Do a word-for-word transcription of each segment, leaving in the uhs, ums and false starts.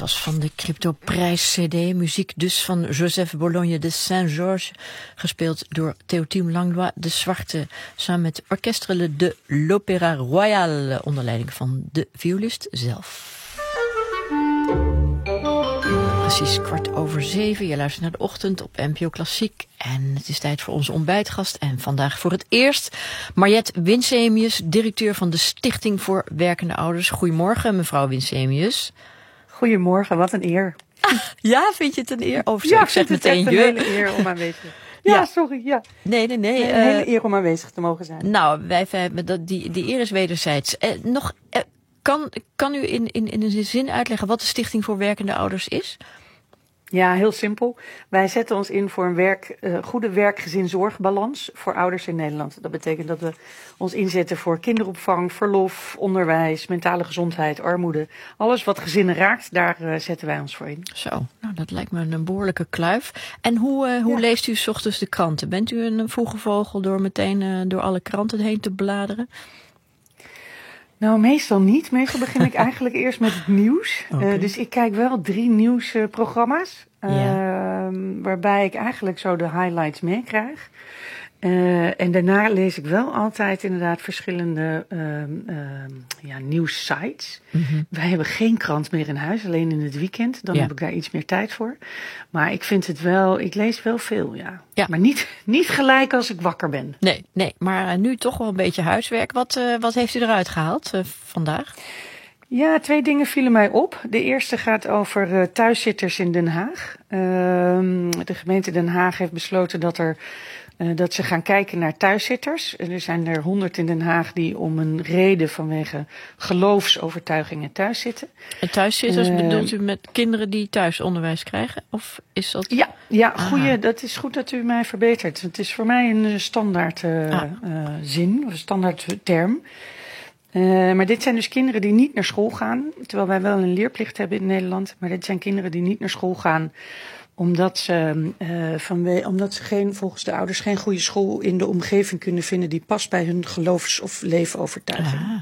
was van de Cryptoprijs C D. Muziek dus van Joseph Bologne de Saint-Georges. Gespeeld door Théotime Langlois de Zwarte. Samen met Orchestre de l'Opéra Royal. Onder leiding van de violist zelf. Precies kwart over zeven. Je luistert naar de ochtend op N P O Klassiek. En het is tijd voor onze ontbijtgast. En vandaag voor het eerst Mariette Winsemius, directeur van de Stichting voor Werkende Ouders. Goedemorgen, mevrouw Winsemius. Goedemorgen, wat een eer. Ah, ja, vind je het een eer? Of ja, ik zeg meteen het je. een hele eer om aanwezig te zijn. Ja, ja, sorry. Ja. Nee, nee, nee. Een uh, hele eer om aanwezig te mogen zijn. Nou, wij hebben dat die, die eer is wederzijds. Eh, nog, eh, kan, kan u in, in, in een zin uitleggen wat de Stichting voor Werkende Ouders is? Ja, heel simpel. Wij zetten ons in voor een werk, uh, goede werk-gezin-zorgbalans voor ouders in Nederland. Dat betekent dat we ons inzetten voor kinderopvang, verlof, onderwijs, mentale gezondheid, armoede. Alles wat gezinnen raakt, daar uh, zetten wij ons voor in. Zo, nou dat lijkt me een behoorlijke kluif. En hoe, uh, hoe ja. leest u 's ochtends de kranten? Bent u een vroege vogel door meteen uh, door alle kranten heen te bladeren? Nou, meestal niet. Meestal begin ik eigenlijk eerst met het nieuws. Okay. Uh, dus ik kijk wel drie nieuwsprogramma's. Uh, ja. Waarbij ik eigenlijk zo de highlights meekrijg. Uh, en daarna lees ik wel altijd inderdaad verschillende uh, uh, ja, nieuwssites. Mm-hmm. Wij hebben geen krant meer in huis, alleen in het weekend. Dan ja. heb ik daar iets meer tijd voor. Maar ik vind het wel, ik lees wel veel, ja. ja. Maar niet, niet gelijk als ik wakker ben. Nee, nee, maar nu toch wel een beetje huiswerk. Wat, uh, wat heeft u eruit gehaald uh, vandaag? Ja, twee dingen vielen mij op. De eerste gaat over uh, thuiszitters in Den Haag. Uh, de gemeente Den Haag heeft besloten dat er Uh, dat ze gaan kijken naar thuiszitters. Er zijn er honderd in Den Haag die om een reden vanwege geloofsovertuigingen thuiszitten. En thuiszitters uh, bedoelt u met kinderen die thuisonderwijs krijgen? Of is dat... Ja, ja goeie, dat is goed dat u mij verbetert. Het is voor mij een standaard uh, ah. uh, zin, of een standaard term. Uh, maar dit zijn dus kinderen die niet naar school gaan. Terwijl wij wel een leerplicht hebben in Nederland. Maar dit zijn kinderen die niet naar school gaan omdat ze, uh, vanwe- omdat ze geen, volgens de ouders geen goede school in de omgeving kunnen vinden die past bij hun geloofs- of leefenovertuiging. Ah.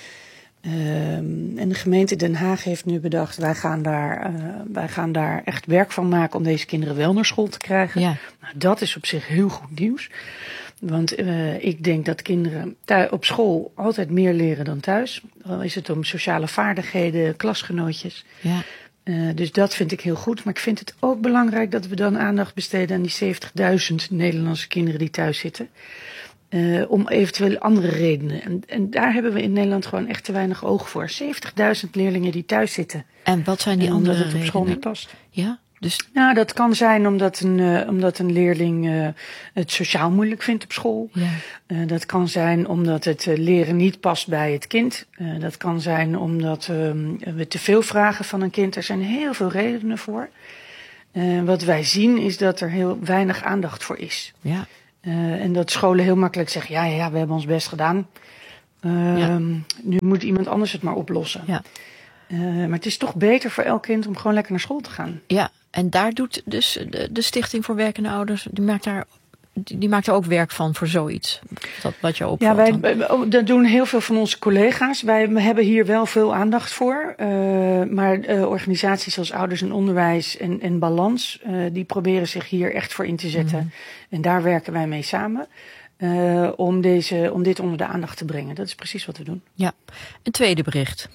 Um, en de gemeente Den Haag heeft nu bedacht, wij gaan daar, uh, wij gaan daar echt werk van maken om deze kinderen wel naar school te krijgen. Ja. Nou, dat is op zich heel goed nieuws. Want uh, ik denk dat kinderen thuis, op school altijd meer leren dan thuis. Al is het om sociale vaardigheden, klasgenootjes. Ja. Uh, dus dat vind ik heel goed. Maar ik vind het ook belangrijk dat we dan aandacht besteden aan die zeventigduizend Nederlandse kinderen die thuis zitten. Uh, om eventueel andere redenen. En, en daar hebben we in Nederland gewoon echt te weinig oog voor. zeventigduizend leerlingen die thuis zitten. En wat zijn die en andere redenen? Omdat het op school redenen? niet past. Ja, dus... Nou, dat kan zijn omdat een, uh, omdat een leerling uh, het sociaal moeilijk vindt op school. Ja. Uh, dat kan zijn omdat het uh, leren niet past bij het kind. Uh, dat kan zijn omdat uh, we te veel vragen van een kind. Er zijn heel veel redenen voor. Uh, wat wij zien is dat er heel weinig aandacht voor is. Ja. Uh, en dat scholen heel makkelijk zeggen, ja, ja, ja we hebben ons best gedaan. Uh, ja. Nu moet iemand anders het maar oplossen. Ja. Uh, maar het is toch beter voor elk kind om gewoon lekker naar school te gaan. Ja, en daar doet dus de, de Stichting voor Werkende Ouders, die maakt daar, die, die maakt er ook werk van voor zoiets. Dat, wat je opvalt. Ja, wij, dat doen heel veel van onze collega's. Wij hebben hier wel veel aandacht voor. Uh, maar uh, organisaties als Ouders en Onderwijs en, en Balans, uh, die proberen zich hier echt voor in te zetten. Mm. En daar werken wij mee samen. Uh, om, deze, om dit onder de aandacht te brengen. Dat is precies wat we doen. Ja, een tweede bericht.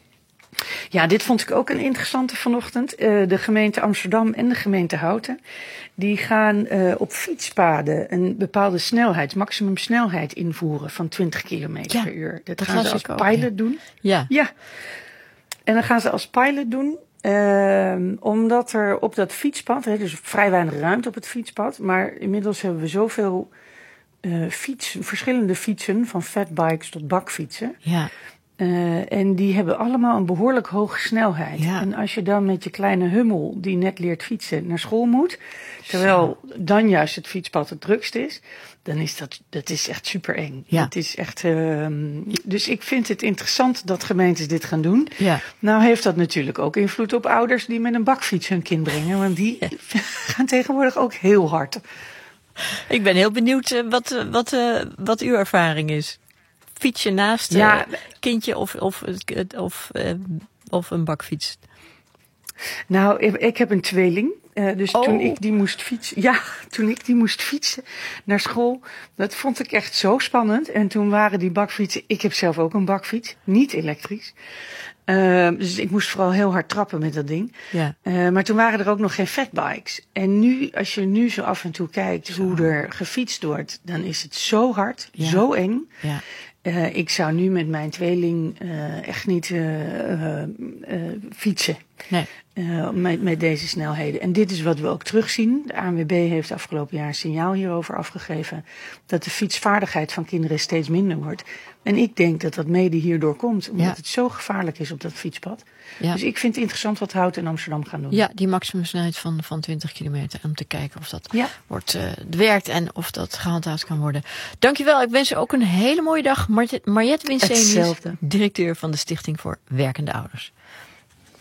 Ja, dit vond ik ook een interessante vanochtend. Uh, de gemeente Amsterdam en de gemeente Houten, die gaan uh, op fietspaden een bepaalde snelheid, maximum snelheid invoeren van twintig kilometer per uur. Dat, dat gaan ze als ook, pilot ja. doen. Ja. ja. En dan gaan ze als pilot doen, uh, omdat er op dat fietspad, hè, dus vrij weinig ruimte op het fietspad, maar inmiddels hebben we zoveel uh, fiets, verschillende fietsen, van fatbikes tot bakfietsen. Ja. Uh, en die hebben allemaal een behoorlijk hoge snelheid. Ja. En als je dan met je kleine hummel, die net leert fietsen, naar school moet, terwijl dan juist het fietspad het drukst is, dan is dat, dat is echt super eng. Ja. Het is echt, uh, dus ik vind het interessant dat gemeentes dit gaan doen. Ja. Nou heeft dat natuurlijk ook invloed op ouders die met een bakfiets hun kind brengen, want die ja. gaan tegenwoordig ook heel hard. Ik ben heel benieuwd uh, wat, wat, uh, wat uw ervaring is. Fiets je naast ja. uh, kindje of, of, of, uh, of een bakfiets? Nou, ik, ik heb een tweeling. Uh, dus oh. toen ik die moest fietsen, ja, toen ik die moest fietsen naar school, dat vond ik echt zo spannend. En toen waren die bakfietsen, ik heb zelf ook een bakfiets, niet elektrisch. Uh, dus ik moest vooral heel hard trappen met dat ding. Ja. Uh, maar toen waren er ook nog geen fatbikes. En nu, als je nu zo af en toe kijkt zo. hoe er gefietst wordt, dan is het zo hard, ja. zo eng. Ja. Uh, ik zou nu met mijn tweeling uh, echt niet uh, uh, uh, fietsen. Nee. Uh, met, met deze snelheden. En dit is wat we ook terugzien. De A N W B heeft afgelopen jaar een signaal hierover afgegeven. Dat de fietsvaardigheid van kinderen steeds minder wordt. En ik denk dat dat mede hierdoor komt. Omdat ja. het zo gevaarlijk is op dat fietspad. Ja. Dus ik vind het interessant wat Hout en Amsterdam gaan doen. Ja, die maximumsnelheid van, van twintig kilometer. Om te kijken of dat ja. wordt, uh, werkt en of dat gehandhaafd kan worden. Dankjewel. Ik wens u ook een hele mooie dag. Mariette Winsemius, directeur van de Stichting voor Werkende Ouders.